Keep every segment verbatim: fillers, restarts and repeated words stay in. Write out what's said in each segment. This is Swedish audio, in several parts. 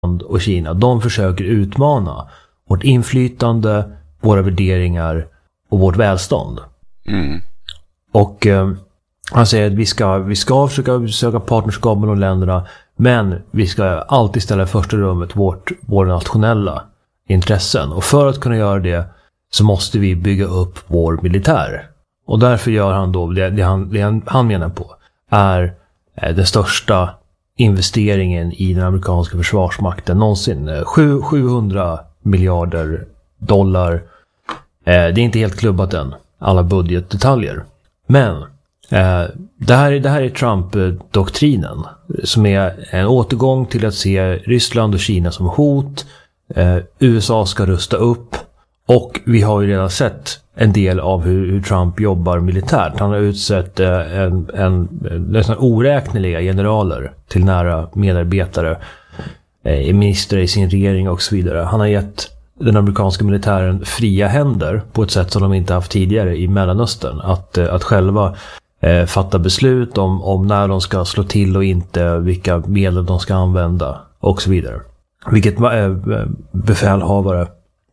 och Kina, de försöker utmana vårt inflytande, våra värderingar och vårt välstånd. Mm. Och eh, han säger att vi ska, vi ska försöka söka partnerskap med de länderna, men vi ska alltid ställa i första rummet vårt, våra nationella intressen. Och för att kunna göra det så måste vi bygga upp vår militär. Och därför gör han då, det, det, han, det han, han menar på är eh, den största investeringen i den amerikanska försvarsmakten någonsin. Sju, sjuhundra miljarder dollar. Eh, det är inte helt klubbat än, alla budgetdetaljer. Men eh, det, här, det här är Trump-doktrinen, som är en återgång till att se Ryssland och Kina som hot. Eh, U S A ska rusta upp. Och vi har ju redan sett en del av hur, hur Trump jobbar militärt. Han har utsett eh, en, en, nästan oräkneliga generaler till nära medarbetare, eh, ministrar i sin regering och så vidare. Han har gett den amerikanska militären fria händer på ett sätt som de inte haft tidigare i Mellanöstern. Att, eh, att själva eh, fatta beslut om, om när de ska slå till och inte, vilka medel de ska använda och så vidare. Vilket eh, befälhavare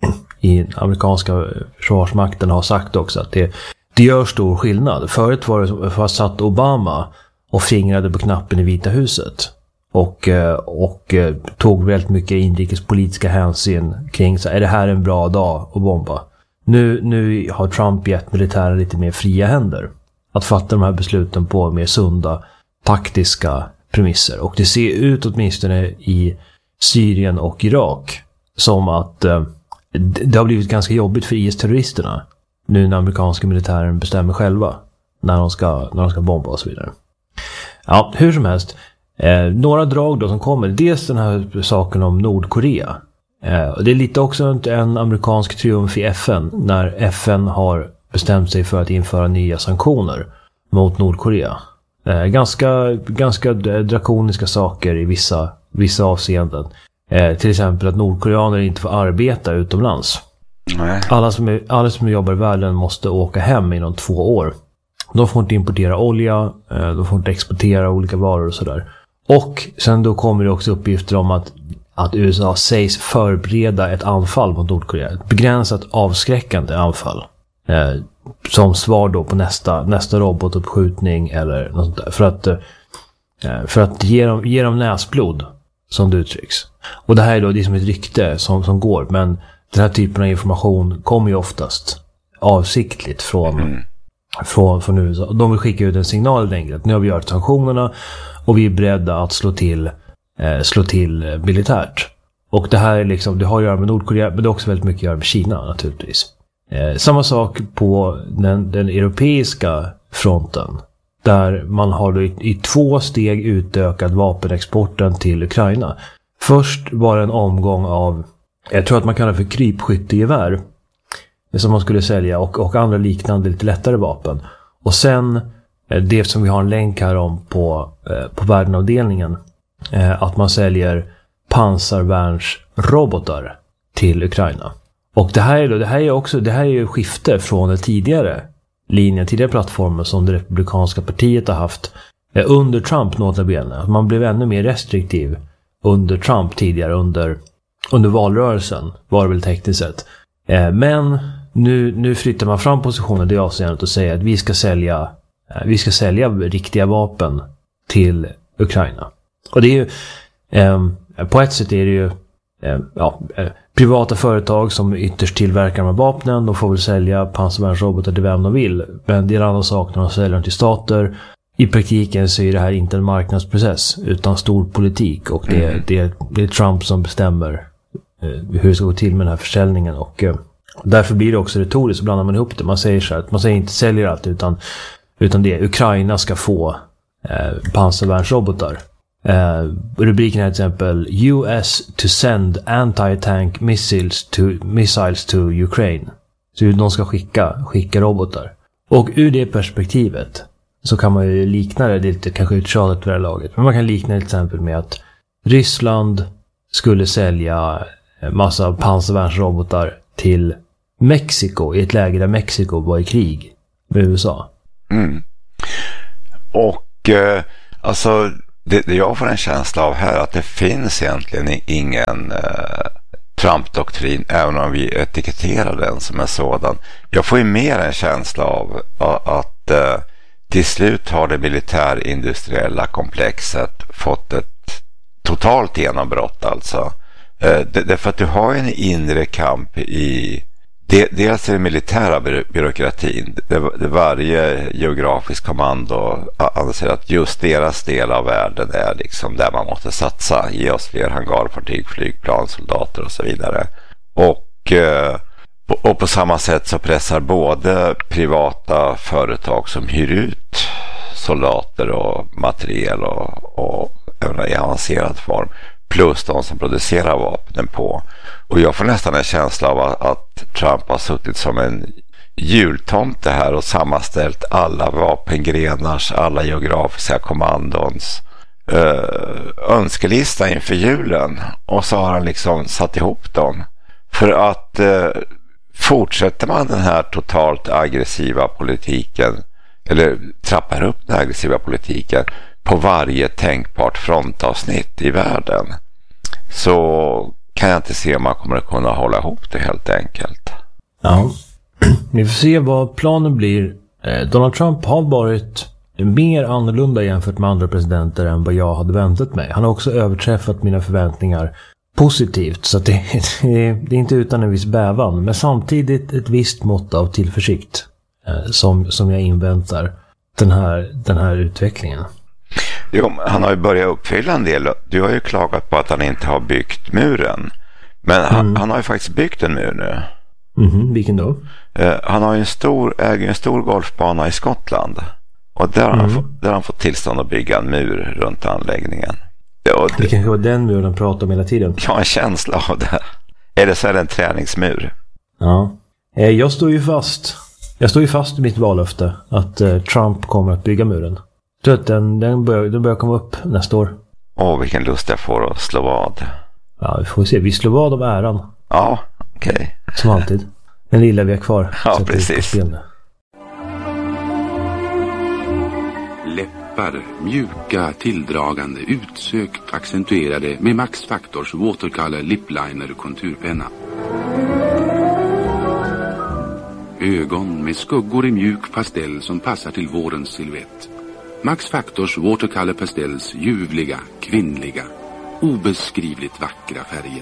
i amerikanska försvarsmakten har sagt också att det, det gör stor skillnad. Förut var det för att satt Obama och fingrade på knappen i Vita huset och, och tog väldigt mycket inrikespolitiska hänsyn kring så är det här en bra dag att bomba. Nu, nu har Trump gett militären lite mer fria händer att fatta de här besluten på mer sunda taktiska premisser. Och det ser ut åtminstone i Syrien och Irak som att det har blivit ganska jobbigt för I S-terroristerna nu när amerikanska militären bestämmer själva när de ska, när de ska bomba och så vidare. Ja, hur som helst. Eh, några drag då som kommer. Dels den här saken om Nordkorea. Eh, och det är lite också en, en amerikansk triumf i F N när F N har bestämt sig för att införa nya sanktioner mot Nordkorea. Eh, ganska, ganska drakoniska saker i vissa, vissa avseenden. Eh, till exempel att nordkoreaner inte får arbeta utomlands. Nej. Alla som, är, alla som jobbar i världen måste åka hem inom två år. De får inte importera olja, eh, de får inte exportera olika varor och sådär. Och sen då kommer det också uppgifter om att, att U S A sägs förbereda ett anfall mot Nordkorea. Ett begränsat avskräckande anfall. Eh, som svar då på nästa, nästa robotuppskjutning eller något sånt där. För att, eh, för att ge dem, ge dem näsblod, som det uttrycks. Och det här är då det är som ett rykte som, som går. Men den här typen av information kommer ju oftast avsiktligt från, mm. från, från U S A. De vill skicka ut en signal längre att nu har vi gjort sanktionerna och vi är beredda att slå till, eh, slå till militärt. Och det här är liksom, det har att göra med Nordkorea, men det har också väldigt mycket att göra med Kina naturligtvis. Eh, samma sak på den, den europeiska fronten. Där man har då i, i två steg utökat vapenexporten till Ukraina. Först var det en omgång av, jag tror att man kallar det för krypskyttegevär, som man skulle sälja, och, och andra liknande lite lättare vapen. Och sen, det som vi har en länk här om på, på värdenavdelningen, att man säljer pansarvärnsrobotar till Ukraina. Och det här är då, det här är också, det här är ju skifte från den tidigare linjen, tidigare plattformen som det republikanska partiet har haft under Trump notabene. Man blev ännu mer restriktiv under Trump tidigare, under, under valrörelsen var det väl tekniskt sett. Men nu, nu flyttar man fram positionen i det avseendet och säger att vi ska sälja vi ska sälja riktiga vapen till Ukraina. Och det är ju eh, på ett sätt är det ju eh, ja, eh, privata företag som ytterst tillverkar de här vapnen. De får väl sälja pansarvärnsrobotar till vem de vill. Men det är en annan sak när de säljer dem till stater. I praktiken så är det här inte en marknadsprocess utan stor politik. Och det, mm. det, är, det är Trump som bestämmer eh, hur det ska gå till med den här försäljningen. Och eh, därför blir det också retoriskt, så blandar man ihop det. Man säger så här att man säger inte säljer allt utan, utan det Ukraina ska få eh, pansarvärnsrobotar. Eh, rubriken är till exempel U S to send anti-tank missiles to, missiles to Ukraine. Så de ska skicka, skicka robotar. Och ur det perspektivet så kan man ju likna det, det är lite kanske uttjatat för det här laget. Men man kan likna det till exempel med att Ryssland skulle sälja massa pansarvärnsrobotar till Mexiko i ett läge där Mexiko var i krig med U S A. Mm. Och eh, alltså det, det jag får en känsla av här att det finns egentligen ingen eh, Trump-doktrin, även om vi etiketterar den som en sådan. Jag får ju mer en känsla av att, att eh, till slut har det militärindustriella komplexet fått ett totalt genombrott alltså. Eh, det, det är för att du har en inre kamp i det, dels i den militära by- byråkratin. Det, det varje geografisk kommando anser att just deras del av världen är liksom där man måste satsa. Ge oss fler hangarfartyg, flygplan, soldater och så vidare. Och, eh, och på samma sätt så pressar både privata företag som hyr ut soldater och materiel och, och i avancerad form plus de som producerar vapnen på. Och jag får nästan en känsla av att, att Trump har suttit som en jultomte här och sammanställt alla vapengrenars, alla geografiska kommandons eh, önskelista inför julen. Och så har han liksom satt ihop dem. För att eh, fortsätter man den här totalt aggressiva politiken, eller trappar upp den aggressiva politiken på varje tänkbart frontavsnitt i världen, så kan jag inte se om man kommer att kunna hålla ihop det helt enkelt. Ja, vi får se vad planen blir. Donald Trump har varit mer annorlunda jämfört med andra presidenter än vad jag hade väntat mig. Han har också överträffat mina förväntningar positivt, så att det, det, det är inte utan en viss bävan, men samtidigt ett visst mått av tillförsikt som, som jag inväntar den här, den här utvecklingen. Jo, han har ju börjat uppfylla en del. Du har ju klagat på att han inte har byggt muren. Men han, mm. han har ju faktiskt byggt en mur nu. Mm-hmm. Vilken då? Uh, han har ju en stor, äger en stor golfbana i Skottland. Och där, mm. har han fått, där har han fått tillstånd att bygga en mur runt anläggningen. Och det, det kanske var den muren de pratar om hela tiden. Jag har en känsla av det. Eller så är det en träningsmur. Ja. Jag står ju fast. Jag står ju fast i mitt vallöfte att uh, Trump kommer att bygga muren. Så att den, den, börjar, den börjar komma upp nästa år. Åh, vilken lust jag får att slå vad. Ja, vi får se. Vi slår vad om äran. Ja, okej. Okay. Som alltid. Den lilla vi har kvar. Ja, precis. Läppar, mjuka, tilldragande, utsökt, accentuerade med Max Factors Watercolor Lipliner konturpenna. Ögon med skuggor i mjuk pastell som passar till vårens silhuett. Max Factors Watercolor Pastels ljuvliga, kvinnliga, obeskrivligt vackra färger.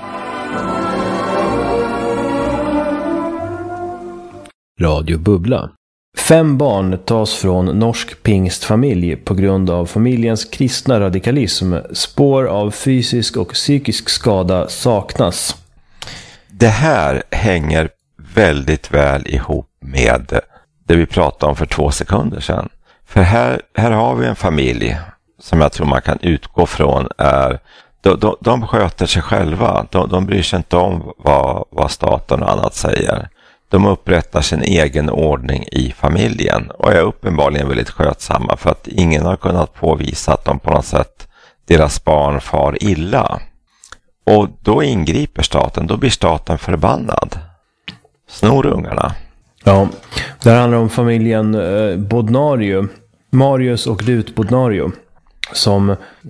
Radio Bubbla. Fem barn tas från norsk pingstfamilj på grund av familjens kristna radikalism. Spår av fysisk och psykisk skada saknas. Det här hänger väldigt väl ihop med det vi pratade om för två sekunder sedan. För här, här har vi en familj som jag tror man kan utgå från är, de, de, de sköter sig själva. De, de bryr sig inte om vad, vad staten och annat säger. De upprättar sin egen ordning i familjen och är uppenbarligen väldigt skötsamma för att ingen har kunnat påvisa att de på något sätt, deras barn far illa. Och då ingriper staten, då blir staten förbannad. Snor ungarna. Ja, det handlar om familjen eh, Bodnario, Marius och Rut Bodnario, som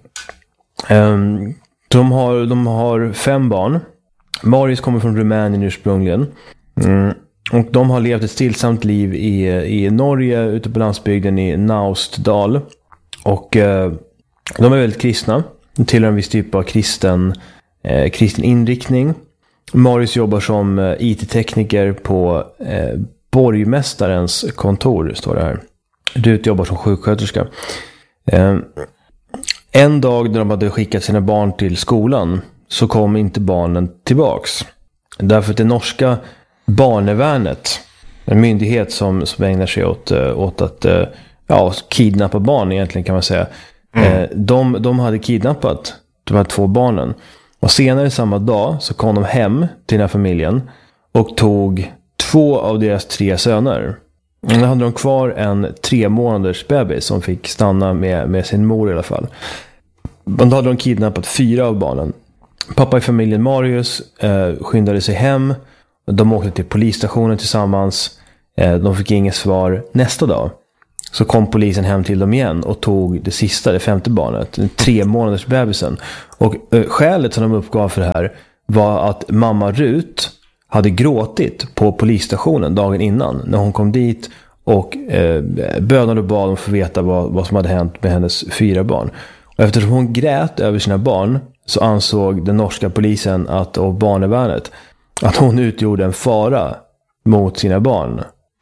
eh, de, har, de har fem barn. Marius kommer från Rumänien ursprungligen. Mm. Och de har levt ett stillsamt liv i, i Norge, ute på landsbygden i Naustdal. Och eh, de är väldigt kristna. De tillhör en viss typ av kristen, eh, kristen inriktning. Marius jobbar som eh, I T-tekniker på eh, borgmästarens kontor, står det här. Rut jobbar som sjuksköterska. Eh, en dag när de hade skickat sina barn till skolan så kom inte barnen tillbaks. Därför att det norska barnevärnet, en myndighet som, som ägnar sig åt, åt att ja, kidnappa barn egentligen kan man säga. Mm. De, de hade kidnappat de här två barnen. Och senare samma dag så kom de hem till den här familjen och tog två av deras tre söner. Och då hade de kvar en tre månaders bebis som fick stanna med, med sin mor i alla fall. Och då hade de kidnappat fyra av barnen. Pappa i familjen Marius eh, skyndade sig hem. De åkte till polisstationen tillsammans. Eh, de fick inget svar nästa dag. så kom polisen hem till dem igen och tog det sista, det femte barnet, den tre månaders bebisen. Och eh, skälet som de uppgav för det här var att mamma Rut hade gråtit på polisstationen dagen innan när hon kom dit och eh, bönade och bad om att få veta vad, vad som hade hänt med hennes fyra barn. Och eftersom hon grät över sina barn så ansåg den norska polisen att, och barnevärnet att hon utgjorde en fara mot sina barn.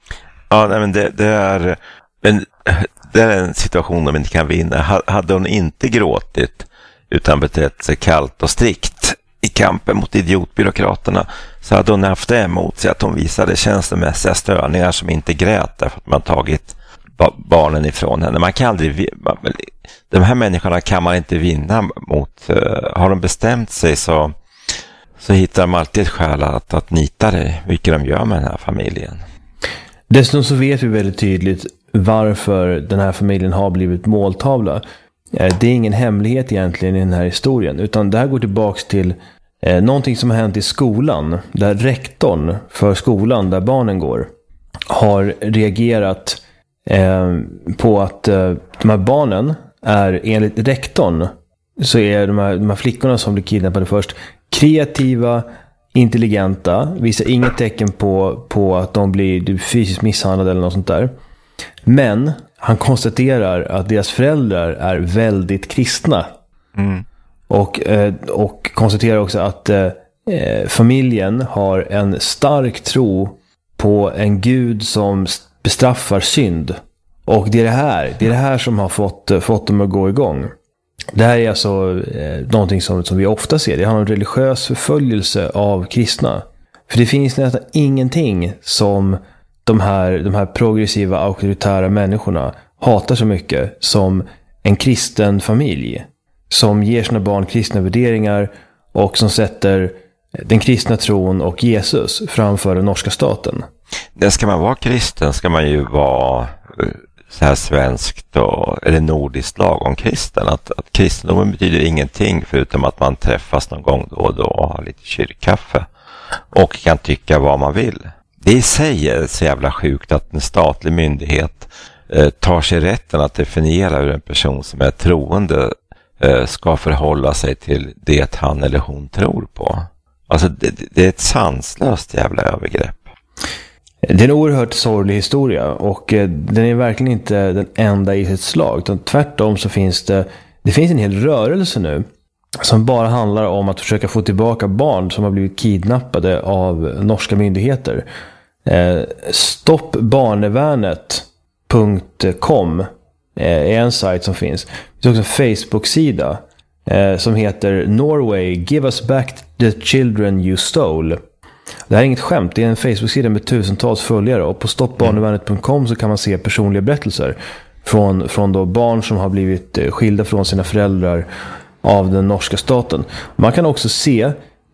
Ja, nej, men det, det, är, men det är en situation de inte kan vinna. Hade hon inte gråtit utan betett sig kallt och strikt i kampen mot idiotbyråkraterna så hade hon haft det emot sig att hon visade känslomässiga störningar som inte grät därför att man tagit barnen ifrån henne. Man kan aldrig, de här människorna kan man inte vinna mot. Har de bestämt sig så, så hittar de alltid ett skäl att, att nita det, vilket de gör med den här familjen. Dessutom så vet vi väldigt tydligt varför den här familjen har blivit måltavla. Det är ingen hemlighet egentligen i den här historien, utan det här går tillbaks till eh, någonting som har hänt i skolan, där rektorn för skolan där barnen går har reagerat eh, på att eh, de här barnen är, enligt rektorn så är de här, de här flickorna som blir kidnappade först kreativa, intelligenta, visar inget tecken på, på att de blir fysiskt misshandlade eller något sånt där. Men han konstaterar att deras föräldrar är väldigt kristna. Mm. Och, och konstaterar också att eh, familjen har en stark tro på en gud som bestraffar synd. Och det är det här, det är det här som har fått, fått dem att gå igång. Det här är alltså eh, någonting som, som vi ofta ser. Det handlar om religiös förföljelse av kristna. För det finns nästan ingenting som de här, de här progressiva, auktoritära människorna hatar så mycket som en kristen familj. Som ger sina barn kristna värderingar och som sätter den kristna tron och Jesus framför den norska staten. Det ska man vara kristen ska man ju vara så här svenskt och, eller nordiskt lagom kristen. Att, att kristendomen betyder ingenting förutom att man träffas någon gång då och då och har lite kyrkkaffe och kan tycka vad man vill. Det i sig är så jävla sjukt att en statlig myndighet eh, tar sig rätten att definiera hur en person som är troende eh, ska förhålla sig till det han eller hon tror på. Alltså det, det är ett sanslöst jävla övergrepp. Det är en oerhört sorglig historia och eh, den är verkligen inte den enda i sitt slag. Utan tvärtom så finns det, det finns en hel rörelse nu som bara handlar om att försöka få tillbaka barn som har blivit kidnappade av norska myndigheter. Eh, stoppbarnevärnet punkt com eh, är en sajt som finns. Det finns också en Facebook-sida eh, som heter Norway Give Us Back the Children You Stole. Det här är inget skämt, det är en Facebook-sida med tusentals följare och på stoppbarnevärnet punkt com så kan man se personliga berättelser från, från då barn som har blivit skilda från sina föräldrar av den norska staten. Man kan också se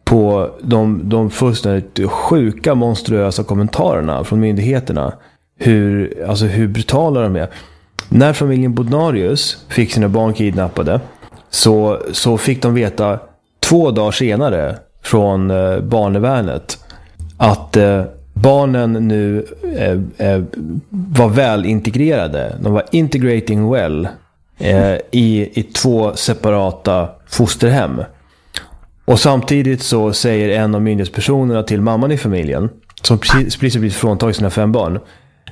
på de, de fullständigt sjuka, monstruösa kommentarerna från myndigheterna hur, alltså hur brutala de är. När familjen Bodnarius fick sina barn kidnappade så, så fick de veta två dagar senare från eh, barnevärnet att eh, barnen nu eh, eh, var väl integrerade. De var integrating well eh, i, i två separata fosterhem. Och samtidigt så säger en av myndighetspersonerna till mamman i familjen, som precis, precis blivit fråntagen sina fem barn: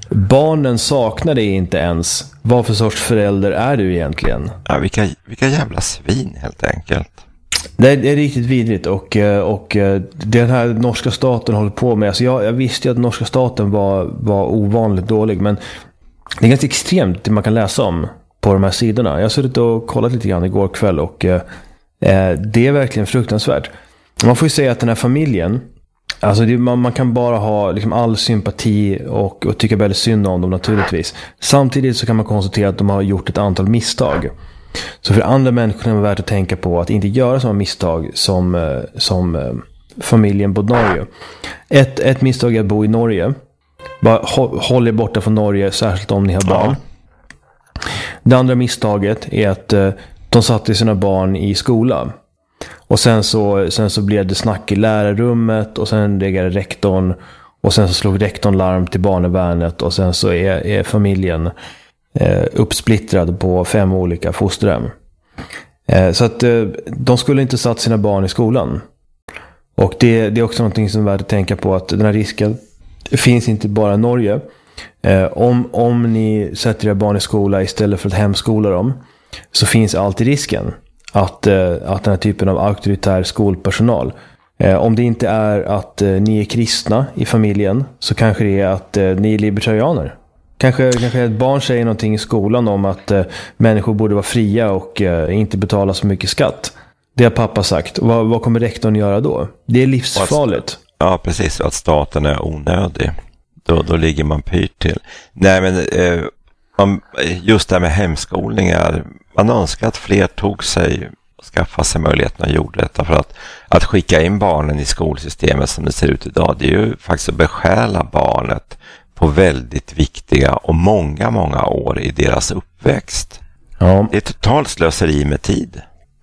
barnen saknar dig inte ens. Vad för sorts förälder är du egentligen? Ja, vilka, vilka jävla svin helt enkelt. Det är, det är riktigt vidrigt och, och den här norska staten håller på med. Alltså jag, jag visste ju att norska staten var, var ovanligt dålig, men det är ganska extremt det man kan läsa om på de här sidorna. Jag har suttit och kollat lite grann igår kväll och eh, det är verkligen fruktansvärt. Man får ju säga att den här familjen, alltså det, man, man kan bara ha liksom all sympati och, och tycka väldigt synd om dem naturligtvis. Samtidigt så kan man konstatera att de har gjort ett antal misstag. Så för andra människor är det värt att tänka på att inte göra sådana misstag som, som familjen Bodnariu. Ett, ett misstag är att bo i Norge. Bara håll er borta från Norge, särskilt om ni har barn. Ja. Det andra misstaget är att de satte sina barn i skolan. Och sen så, sen så blev det snack i lärarrummet och sen reagerade rektorn och sen så slog rektorn larm till barnevärnet och sen så är, är familjen eh, uppsplittrad på fem olika fosterhem. Eh, så att eh, de skulle inte satt sina barn i skolan. Och det, det är också någonting som är värt att tänka på, att den här risken finns inte bara i Norge. Eh, om, om ni sätter era barn i skola istället för att hemskola dem, så finns alltid risken att, eh, att den här typen av auktoritär skolpersonal, eh, om det inte är att eh, ni är kristna i familjen, så kanske det är att eh, ni är libertarianer. Kanske, kanske ett barn säger någonting i skolan om att eh, människor borde vara fria och eh, inte betala så mycket skatt. Det har pappa sagt. Vad, vad kommer rektorn göra då? Det är livsfarligt. Ja, precis. Att staten är onödig. Då, då ligger man pyrt till. Nej, men eh, man, just det här med hemskolningar. Man önskar att fler tog sig och skaffade sig möjligheten att gjorde detta. För att, att skicka in barnen i skolsystemet som det ser ut idag, det är ju faktiskt att besjäla barnet på väldigt viktiga och många, många år i deras uppväxt. Ja. Det är totalt slöseri med tid.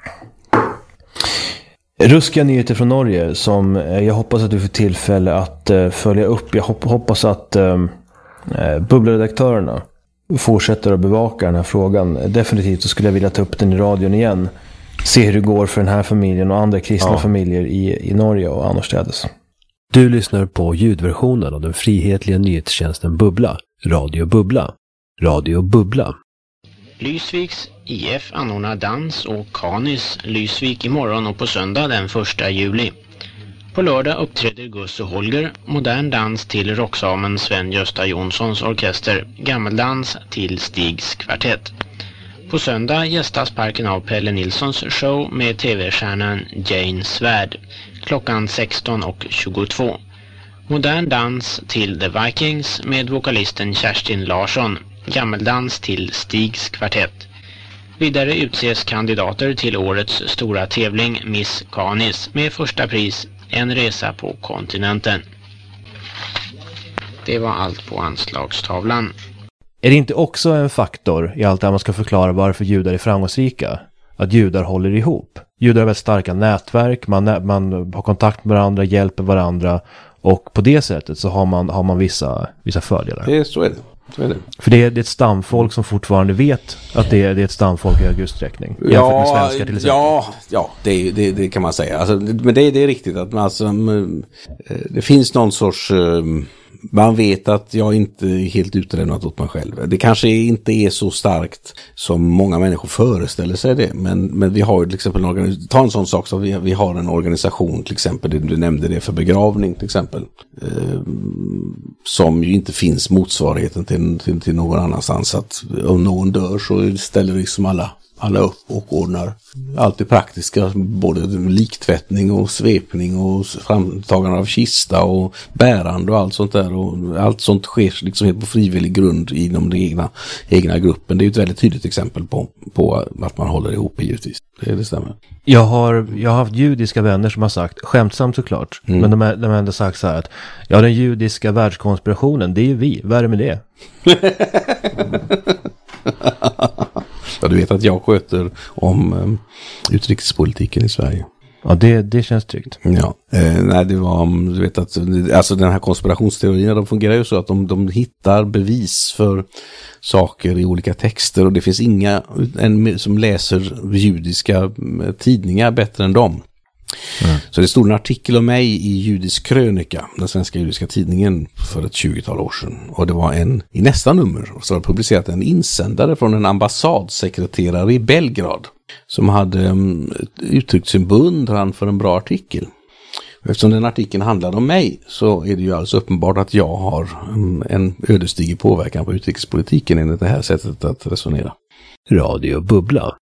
Ruskiga nyheter från Norge som jag hoppas att du får tillfälle att uh, följa upp. Jag hoppas att uh, bubbelredaktörerna fortsätter att bevaka den här frågan. Definitivt så skulle jag vilja ta upp den i radion igen. Se hur det går för den här familjen och andra kristna ja. familjer i, i Norge och annorstädes. Du lyssnar på ljudversionen av den frihetliga nyhetstjänsten Bubbla. Radio Bubbla. Radio Bubbla. Lysviks I F anordnar dans och Kanis Lysvik imorgon och på söndag den första juli. På lördag uppträder Gus och Holger, modern dans till rocksamen Sven-Gösta Jonssons orkester, gammeldans till Stigs kvartett. På söndag gästas parken av Pelle Nilssons show med tv-stjärnan Jane Svärd klockan sexton och tjugotvå. Modern dans till The Vikings med vokalisten Kerstin Larsson, gammeldans till Stigs kvartett. Vidare utses kandidater till årets stora tävling Miss Kanis med första pris en resa på kontinenten. Det var allt på anslagstavlan. Är det inte också en faktor i allt det här man ska förklara varför judar är framgångsrika? Att judar håller ihop. Judar har väldigt starka nätverk, man, man har kontakt med varandra, hjälper varandra, och på det sättet så har man, har man vissa, vissa fördelar. Det, så är det. Så är det. För det är, det är ett stamfolk som fortfarande vet att det är, det är ett stamfolk i hög utsträckning. Jämfört ja, med svenskar till exempel. Ja, ja det, det, det kan man säga. Alltså, men det, det är riktigt att man, alltså, det finns någon sorts... Man vet att jag inte är helt utlämnat åt mig själv. Det kanske inte är så starkt som många människor föreställer sig det. Men, men vi har ju till exempel en organisation. Ta en sån sak som vi, vi har en organisation till exempel. Du nämnde det för begravning till exempel. Eh, som ju inte finns motsvarigheten till, till, till någon annanstans. Att om någon dör så ställer liksom alla... alla upp och ordnar allt det praktiska, både liktvättning och svepning och framtagande av kista och bärande och allt sånt där, och allt sånt sker liksom helt på frivillig grund inom den egna, egna gruppen. Det är ett väldigt tydligt exempel på, på att man håller ihop givetvis. Det, det stämmer. Jag har, jag har haft judiska vänner som har sagt, skämtsamt såklart, mm. men de, är, de har ändå sagt så här att ja, den judiska världskonspirationen, det är ju vi, vad är det med det? Ja, du vet att jag sköter om um, utrikespolitiken i Sverige. Ja, det, det känns tryggt. Ja, eh, nej, det var, du vet att, alltså den här konspirationsteorierna, de fungerar ju så att de, de hittar bevis för saker i olika texter, och det finns inga en, som läser judiska tidningar bättre än dem. Mm. Så det stod en artikel om mig i Judisk krönika, den svenska judiska tidningen, för ett tjugotal år sedan. Och det var en, i nästa nummer, så har publicerat en insändare från en ambassadsekreterare i Belgrad som hade um, uttryckt sin beundran för en bra artikel. Och eftersom den artikeln handlade om mig, så är det ju alltså uppenbart att jag har um, en ödesdiger påverkan på utrikespolitiken enligt det här sättet att resonera. Radio Bubbla.